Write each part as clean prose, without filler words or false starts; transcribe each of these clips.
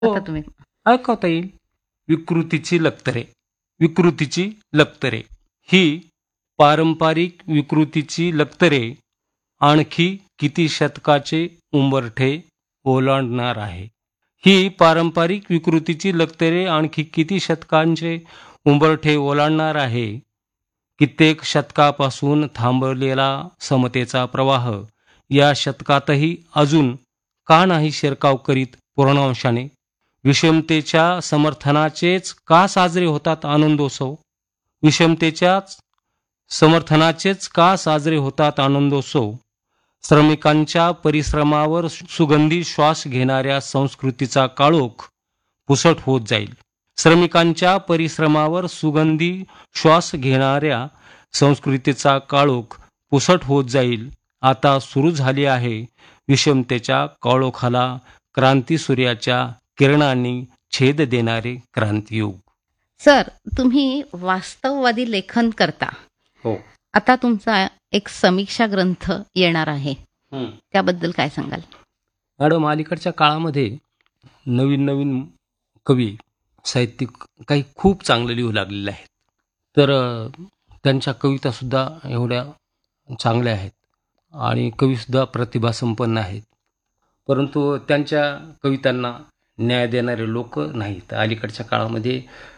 हो, आता तुम्ही ऐकवता येईल. विकृतीची लक्तरे. विकृतीची लक्तरे ही पारंपरिक विकृतीची लक्तरे आणखी किती शतकाचे उंबरठे ओलांडणार आहे. ही पारंपरिक विकृतीची लक्तरे आणखी किती शतकांचे उंबरठे ओलांडणार आहे. कित्येक शतकापासून थांबलेला समतेचा प्रवाह या शतकातही अजून का नाही शिरकाव करीत पूर्णांशाने. विषमतेच्या समर्थनाचेच का साजरे होतात आनंदोत्सव. विषमतेच्याच समर्थनाचेच का साजरे होतात आनंदोत्सव. श्रमिकांच्या परिश्रमावर सुगंधी श्वास घेणाऱ्या संस्कृतीचा काळोख पुसट होत जाईल. श्रमिकांच्या परिश्रमावर सुगंधी श्वास घेणाऱ्या संस्कृतीचा काळोख पुसट होत जाईल. आता सुरू झाली आहे विषमतेच्या काळोखाला क्रांतीसूर्याच्या किरणांनी छेद देणारे क्रांतियुग. सर, तुम्ही वास्तववादी लेखन करता. हो. आता तुमचा एक समीक्षा ग्रंथ येणार आहे, त्याबद्दल काय सांगाल? मॅडम, अलीकडच्या काळामध्ये नवीन नवीन कवी साहित्यिक काही खूप चांगलं लिहू लागलेले आहेत. तर त्यांच्या कवितासुद्धा एवढ्या चांगल्या आहेत आणि कवीसुद्धा प्रतिभासंपन्न आहेत. परंतु त्यांच्या कवितांना न्याय देणारे लोक नाहीत. अलीकडच्या काळामध्ये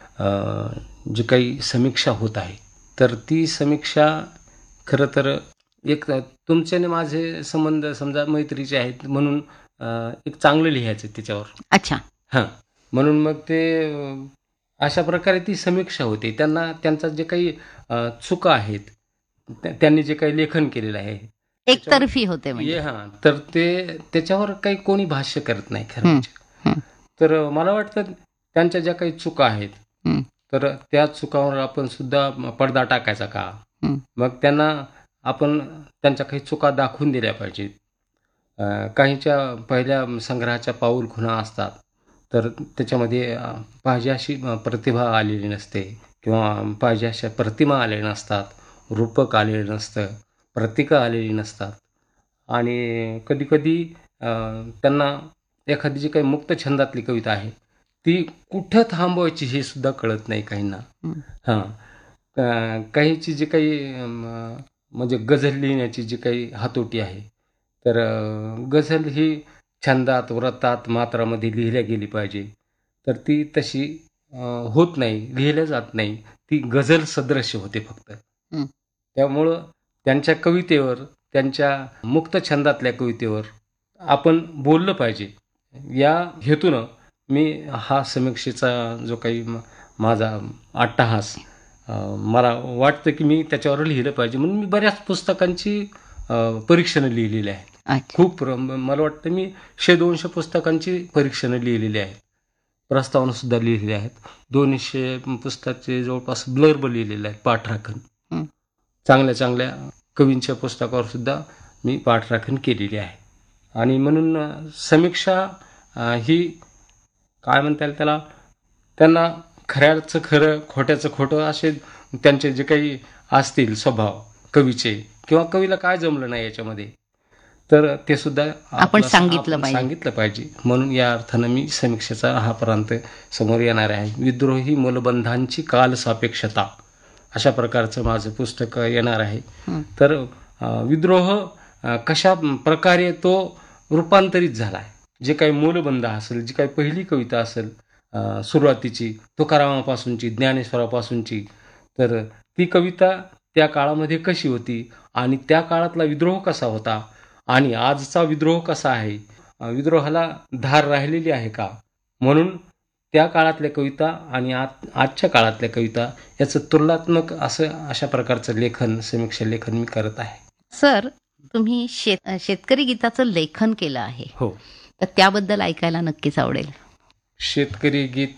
जी काही समीक्षा होत आहे, तर ती समीक्षा खरं तर एक तुमचे आणि माझे संबंध समजा मैत्रीचे आहेत म्हणून एक चांगलं लिहायचं त्याच्यावर. अच्छा. हां, म्हणून मग ते अशा प्रकारे ती समीक्षा होते. त्यांना त्यांचा जे काही चुका आहेत, त्यांनी जे काही लेखन केलेलं आहे एकतर्फी होते म्हणजे. हां, तर ते त्याच्यावर काही कोणी भाष्य करत नाही खरं म्हणजे. तर मला वाटतं त्यांच्या ज्या काही चुका आहेत, तर त्या चुकांवर आपण सुद्धा पडदा टाकायचा का. मग त्यांना आपण त्यांच्या काही चुका दाखवून दिल्या पाहिजेत. काहींच्या पहिल्या संग्रहाच्या पाऊल खुणा असतात, तर त्याच्यामध्ये पाहिजे अशी प्रतिभा आलेली नसते किंवा पाहिजे अशा प्रतिमा आलेल्या नसतात, रूपक आलेलं नसतं, प्रतीकं आलेली नसतात. आणि कधीकधी त्यांना एखादी जी काही मुक्त छंदातली कविता आहे ती कुठं थांबवायची हे सुद्धा कळत नाही काहींना. काहींची जी काही म्हणजे गझल लिहिण्याची जी काही हातोटी आहे, तर गझल ही छंदात, व्रतात, मात्रामध्ये लिहिल्या गेली पाहिजे. तर ती तशी होत नाही, लिहिल्या जात नाही. ती गझल सदृश्य होते फक्त. त्यामुळं त्यांच्या कवितेवर, त्यांच्या मुक्त छंदातल्या कवितेवर आपण बोललं पाहिजे. या हेतूनं मी हा समीक्षेचा जो काही माझा अट्टहास, मला वाटतं की मी त्याच्यावर लिहिलं पाहिजे म्हणून मी बऱ्याच पुस्तकांची परीक्षणं लिहिलेली आहेत. खूप मला वाटतं मी 100-200 पुस्तकांची परीक्षणं लिहिलेली आहेत. प्रस्तावनासुद्धा लिहिलेल्या आहेत. 200 पुस्तकाचे जवळपास ब्लर्ब लिहिलेले आहेत, पाठराखण. चांगल्या चांगल्या कवींच्या पुस्तकावर सुद्धा मी पाठराखण केलेली आहे. आणि म्हणून समीक्षा ही काय म्हणता येईल त्याला, त्यांना खऱ्याचं खरं, खोट्याचं खोटं असे त्यांचे जे काही असतील स्वभाव कवीचे, किंवा कवीला काय जमलं नाही याच्यामध्ये, तर ते सुद्धा आपण सांगितलं पाहिजे. म्हणून या अर्थानं मी समीक्षेचा हा प्रांत समोर येणार आहे. विद्रोही मूलबंधांची कालसापेक्षता अशा प्रकारचं माझं पुस्तक येणार आहे. तर विद्रोह कशा प्रकारे तो रूपांतरित झाला आहे, जे काही मूलबंध असेल, जी काही पहिली कविता असेल सुरुवातीची, तुकारामापासूनची, ज्ञानेश्वरापासूनची, तर ती कविता त्या काळामध्ये कशी होती आणि त्या काळातला विद्रोह कसा होता आणि आजचा विद्रोह कसा आहे, विद्रोहाला धार राहिलेली आहे का, म्हणून त्या काळातल्या कविता आणि आजच्या काळातल्या कविता याचं तुलनात्मक असं अशा प्रकारचं लेखन, समीक्षा लेखन मी करत आहे. सर, तुम्ही शेतकरी गीताचं लेखन केलं आहे. हो. तर त्याबद्दल ऐकायला नक्कीच आवडेल. शेतकरी गीत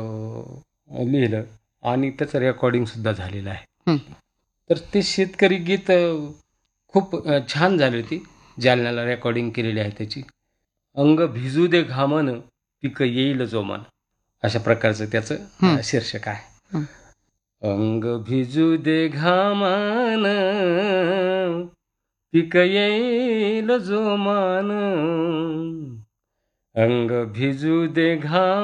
लिहिलं आणि त्याचं रेकॉर्डिंग सुद्धा झालेलं आहे. तर ते शेतकरी गीत खूप छान झाली होती. जालन्याला रेकॉर्डिंग केलेली आहे त्याची. अंग भिजू दे घामन, पिक येईल जोमान, अशा प्रकारचं त्याचं शीर्षक आहे. अंग भिजू दे घामान, पिक येईल जोमान, अंग भिजू दे घाम